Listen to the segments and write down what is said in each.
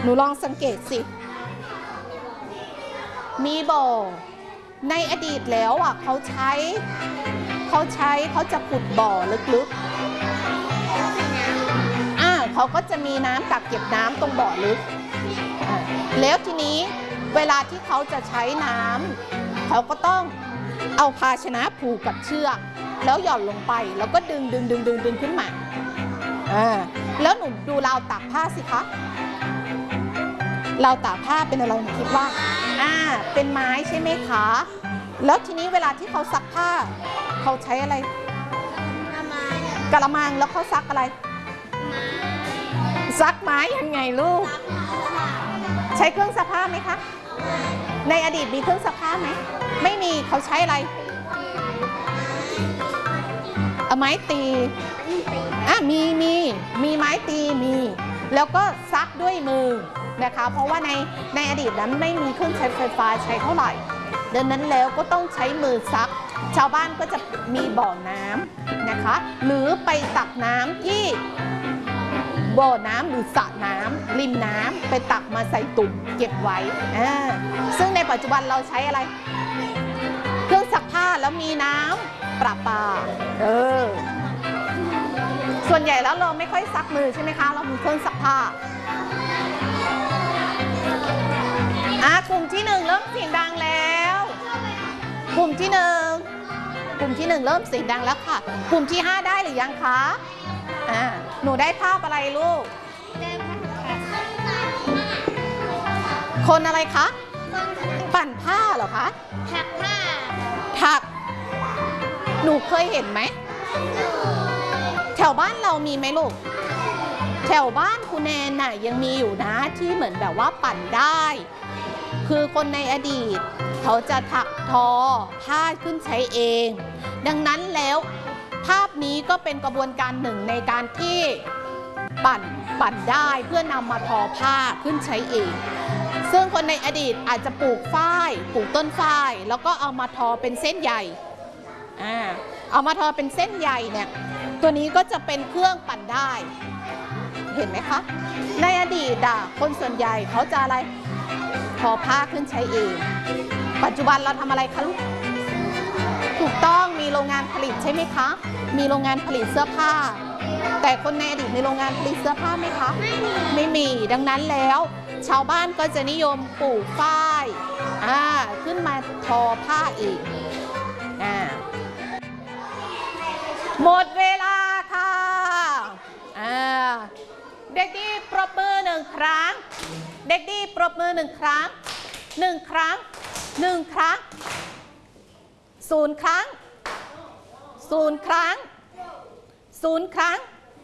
หนูลองสังเกตสิมีบ่อในอดีตแล้วอ่ะเขาจะขุดบ่อลึกๆเขาก็จะมีน้ำกักเก็บน้ำตรงบ่อลึกแล้วทีนี้เวลาที่เขาจะใช้น้ำเขาก็ต้องเอาภาชนะผูกกับเชือกแล้วหย่อนลงไปแล้วก็ดึงขึ้นมาแล้วหนูดูราวตากผ้าสิคะราวตากผ้าเป็นอะไรหนูคิดว่าเป็นไม้ใช่ไหมคะแล้วทีนี้เวลาที่เขาซักผ้าเขาใช้อะไรกะละมังแล้วเขาซักอะไรซักไม้ยังไงลูกใช้เครื่องซักผ้าไหมคะในอดีตมีเครื่องซักผ้าไหมไม่มีเขาใช้อะไรเอาไม้ตีมีไม้ตีมีแล้วก็ซักด้วยมือนะคะเพราะว่าในอดีตนั้นไม่มีเครื่องใช้ไฟฟ้าใช้เท่าไหร่ดังนั้นแล้วก็ต้องใช้มือซักชาวบ้านก็จะมีบ่อน้ำนะคะหรือไปตักน้ำที่บ่อน้ำหรือสระน้ำริมน้ำไปตักมาใส่ตุ่มเก็บไว้ซึ่งในปัจจุบันเราใช้อะไรเครื่องซักผ้าแล้วมีน้ำประปาส่วนใหญ่แล้วเราไม่ค่อยซักมือใช่ไหมคะเรามีเครื่องซักผ้ากลุ่มที่1เริ่มเสียงดังแล้วกลุ่มที่1เริ่มเสียงดังแล้วค่ะกลุ่มที่5ได้หรือยังคะหนูได้ภาพอะไรลูกคนอะไรคะปั่นผ้าเหรอคะถักผ้าถักหนูเคยเห็นไหมแถวบ้านเรามีไหมลูกแถวบ้านคุณแนนน่ะยังมีอยู่นะที่เหมือนแบบว่าปั่นได้คือคนในอดีตเขาจะถักทอผ้าขึ้นใช้เองดังนั้นแล้วภาพนี้ก็เป็นกระบวนการหนึ่งในการที่ปั่นได้เพื่อนำมาทอผ้าขึ้นใช้เองซึ่งคนในอดีตอาจจะปลูกฝ้ายปลูกต้นฝ้ายแล้วก็เอามาทอเป็นเส้นใยเอามาทอเป็นเส้นใยเนี่ยตัวนี้ก็จะเป็นเครื่องปั่นได้เห็นไหมคะในอดีตคนส่วนใหญ่เขาจะอะไรทอผ้าขึ้นใช้เองปัจจุบันเราทำอะไรคะลูกถูกต้องมีโรงงานผลิตใช่ไหมคะมีโรงงานผลิตเสื้อผ้าแต่คนในอดีตมีโรงงานผลิตเสื้อผ้าไหมคะไม่มีดังนั้นแล้วชาวบ้านก็จะนิยมปลูกฝ้ายขึ้นมาทอผ้าอีกหมดเวลาค่ะเด็กดีปรบมือ1 ครั้งเด็กดีปรบมือ1 ครั้ง1 ครั้ง1 ครั้ง0 ครั้ง0 ครั้ง0 ครั้ง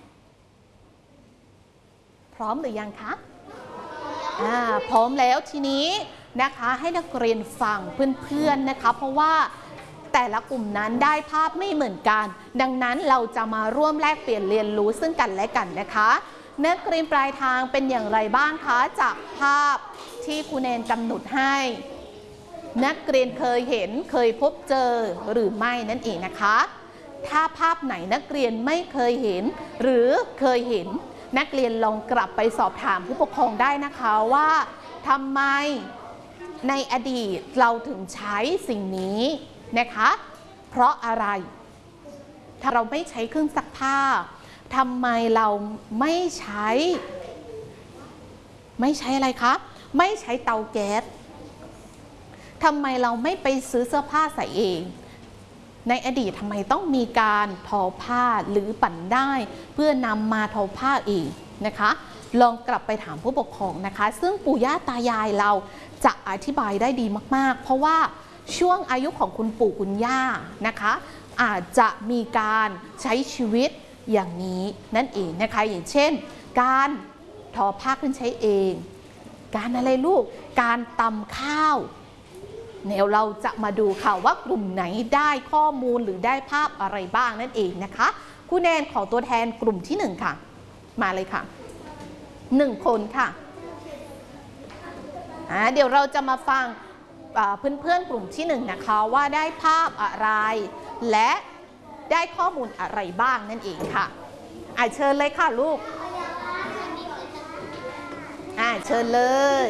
พร้อมหรือยังคะพร้อมแล้วทีนี้นะคะให้นักเรียนฟังเพื่อนๆนะคะเพราะว่าแต่ละกลุ่มนั้นได้ภาพไม่เหมือนกันดังนั้นเราจะมาร่วมแลกเปลี่ยนเรียนรู้ซึ่งกันและกันนะคะนักเรียนปลายทางเป็นอย่างไรบ้างคะจากภาพที่ครูแนนกำหนดให้นักเรียนเคยเห็นเคยพบเจอหรือไม่นั่นเองนะคะถ้าภาพไหนนักเรียนไม่เคยเห็นหรือเคยเห็นนักเรียนลองกลับไปสอบถามผู้ปกครองได้นะคะว่าทำไมในอดีตเราถึงใช้สิ่งนี้นะคะเพราะอะไรถ้าเราไม่ใช้เครื่องซักผ้าทำไมเราไม่ใช้อะไรคะไม่ใช้เตาแก๊สทำไมเราไม่ไปซื้อเสื้อผ้าใส่เองในอดีตทำไมต้องมีการทอผ้าหรือปั่นได้เพื่อนำมาทอผ้าเองนะคะลองกลับไปถามผู้ปกครองนะคะซึ่งปู่ย่าตายายเราจะอธิบายได้ดีมากๆเพราะว่าช่วงอายุของคุณปู่คุณย่านะคะอาจจะมีการใช้ชีวิตอย่างนี้นั่นเองนะคะอย่างเช่นการทอผ้าขึ้นใช้เองการอะไรลูกการตำข้าวเดี๋ยวเราจะมาดูค่ะว่ากลุ่มไหนได้ข้อมูลหรือได้ภาพอะไรบ้างนั่นเองนะคะครูแนนขอตัวแทนกลุ่มที่1ค่ะมาเลยค่ะ1 คนค่ะเดี๋ยวเราจะมาฟังเพื่อนๆกลุ่มที่1นะคะว่าได้ภาพอะไรและได้ข้อมูลอะไรบ้างนั่นเองค่ะเชิญเลยค่ะลูกเชิญเลย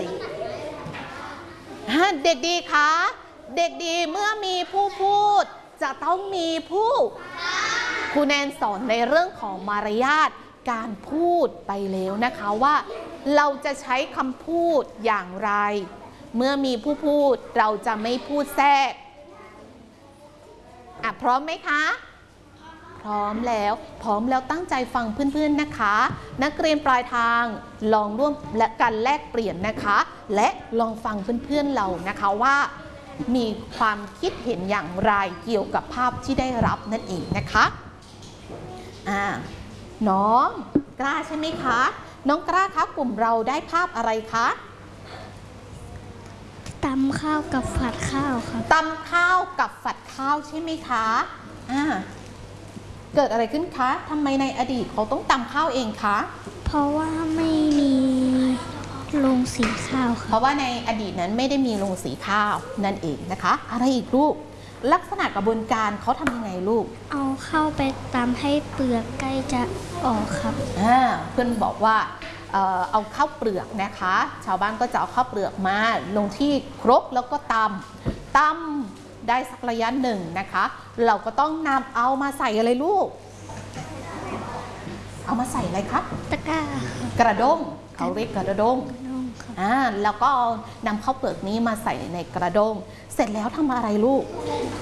เด็กดีคะเด็กดีเมื่อมีผู้พูดจะต้องมีผู้ครูแนนสอนในเรื่องของมารยาทการพูดไปแล้วนะคะว่าเราจะใช้คำพูดอย่างไรเมื่อมีผู้พูดเราจะไม่พูดแทรกพร้อมไหมคะพร้อมแล้วตั้งใจฟังเพื่อนๆนะคะนักเรียนปลายทางลองร่วมและกันแลกเปลี่ยนนะคะและลองฟังเพื่อนๆเรานะคะว่ามีความคิดเห็นอย่างไรเกี่ยวกับภาพที่ได้รับนั่นเองนะคะน้องกล้าใช่ไหมคะน้องกล้าคะกลุ่มเราได้ภาพอะไรคะตำข้าวกับฝัดข้าวครับตำข้าวกับฝัดข้าวใช่ไหมคะเกิดอะไรขึ้นคะทำไมในอดีตเขาต้องตำข้าวเองคะเพราะว่าไม่มีโรงสีข้าวค่ะเพราะว่าในอดีตนั้นไม่ได้มีโรงสีข้าวนั่นเองนะคะอะไรอีกลูกลักษณะกระบวนการเขาทำยังไงลูกเอาข้าวไปตำให้เปลือกใกล้จะออกครับเพื่อนบอกว่าเอาข้าวเปลือกนะคะชาวบ้านก็จะเอาข้าวเปลือกมาลงที่ครกแล้วก็ตำได้สักระยะหนึ่งนะคะเราก็ต้องนำเอามาใส่อะไรลูกเอามาใส่อะไรครับตะกร้ากระด้งเขาเรียกกระด้งแล้วก็นำข้าวเปลือกนี้มาใส่ในกระด้งเสร็จแล้วทำอะไรลูก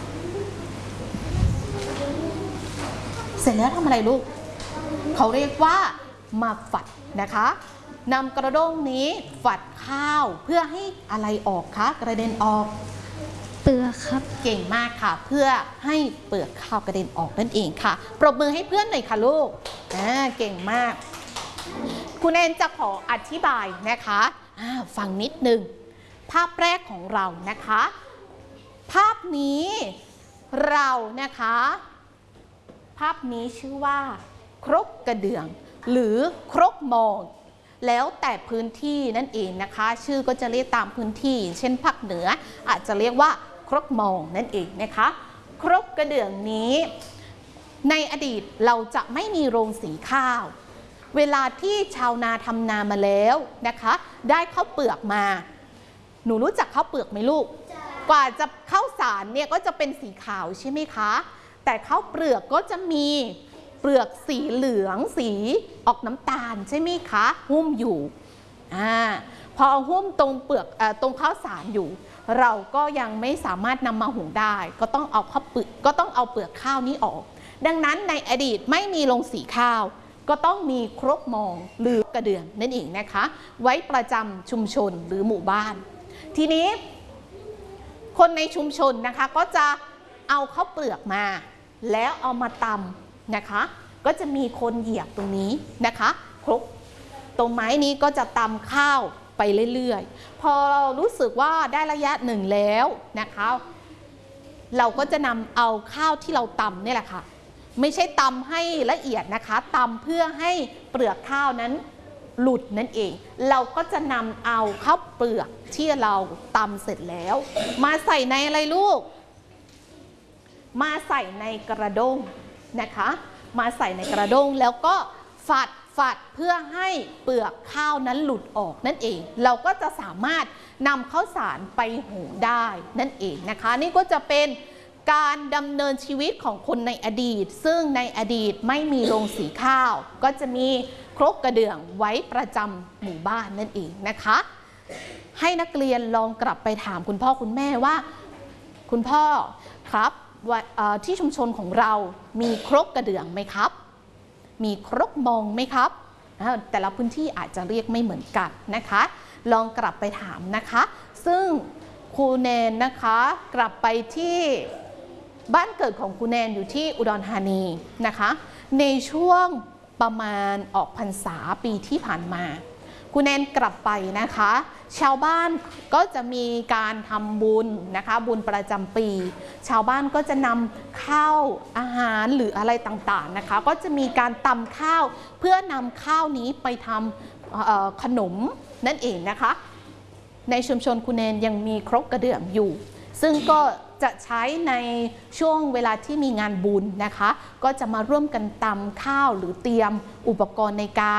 เขาเรียกว่ามาฝัดนะคะนำกระด้งนี้ฝัดข้าวเพื่อให้อะไรออกคะกระเด็นออกเปลือกครับเก่งมากค่ะเพื่อให้เปลือกข้าวกระเด็นออกนั่นเองค่ะปรบมือให้เพื่อนหน่อยค่ะลูกเก่งมากคุณแอนจะขออธิบายนะคะฟังนิดนึงภาพแรกของเรานะคะภาพนี้เรานะคะภาพนี้ชื่อว่าครกกระเดื่องหรือครกมองแล้วแต่พื้นที่นั่นเองนะคะชื่อก็จะเรียกตามพื้นที่เช่นภาคเหนืออาจจะเรียกว่าครกมองนั่นเองนะคะครกกระเดื่องนี้ในอดีตเราจะไม่มีโรงสีข้าวเวลาที่ชาวนาทำนามาแล้วนะคะได้ข้าวเปลือกมาหนูรู้จักข้าวเปลือกไหมลูกกว่าจะข้าวสารเนี่ยก็จะเป็นสีขาวใช่ไหมคะแต่ข้าวเปลือกก็จะมีเปลือกสีเหลืองสีออกน้ำตาลใช่ไหมคะหุ้มอยู่พอหุ้มตรงเปลือกตรงข้าวสารอยู่เราก็ยังไม่สามารถนำมาหุงได้ก็ต้องเอาเปลือกข้าวนี้ออกดังนั้นในอดีตไม่มีโรงสีข้าวก็ต้องมีครกมองหรือกระเดื่องนั่นเองนะคะไว้ประจำชุมชนหรือหมู่บ้านทีนี้คนในชุมชนนะคะก็จะเอาข้าวเปลือกมาแล้วเอามาตำนะคะก็จะมีคนเหยียบตรงนี้นะคะครกตรงไม้นี้ก็จะตำข้าวไปเรื่อยๆพอเรารู้สึกว่าได้ระยะหนึ่งแล้วนะคะเราก็จะนำเอาข้าวที่เราตำนี่แหละค่ะไม่ใช่ตำให้ละเอียดนะคะตำเพื่อให้เปลือกข้าวนั้นหลุดนั่นเองเราก็จะนำเอาข้าวเปลือกที่เราตำเสร็จแล้วมาใส่ในอะไรลูกมาใส่ในกระด้งนะคะมาใส่ในกระด้งแล้วก็ฝัดเพื่อให้เปลือกข้าวนั้นหลุดออกนั่นเองเราก็จะสามารถนำข้าวสารไปหุงได้นั่นเองนะคะนี่ก็จะเป็นการดำเนินชีวิตของคนในอดีตซึ่งในอดีตไม่มีโรงสีข้าวก็จะมีครกกระเดื่องไว้ประจำหมู่บ้านนั่นเองนะคะให้นักเรียนลองกลับไปถามคุณพ่อคุณแม่ว่าคุณพ่อครับที่ชุมชนของเรามีครกกระเดื่องไหมครับมีครกมองไหมครับแต่ละพื้นที่อาจจะเรียกไม่เหมือนกันนะคะลองกลับไปถามนะคะซึ่งครูแนนนะคะกลับไปที่บ้านเกิดของครูแนนอยู่ที่อุดรธานีนะคะในช่วงประมาณออกพรรษาปีที่ผ่านมาครูแนนกลับไปนะคะชาวบ้านก็จะมีการทำบุญนะคะบุญประจำปีชาวบ้านก็จะนำข้าวอาหารหรืออะไรต่างๆนะคะก็จะมีการตำข้าวเพื่อนำข้าวนี้ไปทำขนมนั่นเองนะคะในชุมชนครูแนนยังมีครกกระเดื่องอยู่ซึ่งก็จะใช้ในช่วงเวลาที่มีงานบุญนะคะก็จะมาร่วมกันตำข้าวหรือเตรียมอุปกรณ์ในการ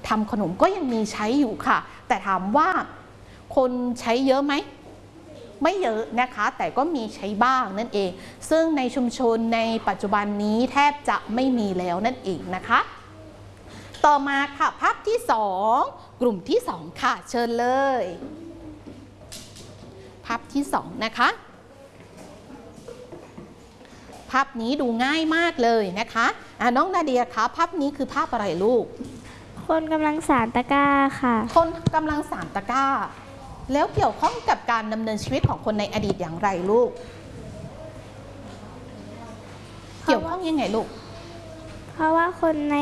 ทำขนมก็ยังมีใช้อยู่ค่ะ แต่ถามว่าคนใช้เยอะไหมไม่เยอะนะคะแต่ก็มีใช้บ้างนั่นเองซึ่งในชุมชนในปัจจุบันนี้แทบจะไม่มีแล้วนั่นเองนะคะต่อมาค่ะภาพที่2กลุ่มที่2ค่ะเชิญเลยภาพที่2นะคะภาพนี้ดูง่ายมากเลยนะคะน้องนาเดียคะภาพนี้คือภาพอะไรลูกคนกำลังสานตะกร้าค่ะคนกำลังสานตะกร้าแล้วเกี่ยวข้องกับการดำเนินชีวิตของคนในอดีตอย่างไรลูกเกี่ยวข้องยังไงลูกเพราะว่าคนใน